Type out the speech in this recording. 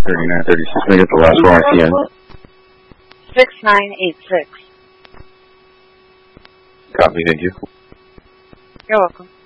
3936. Can I get the last four on the end? 6986. Copy, thank you. You're welcome.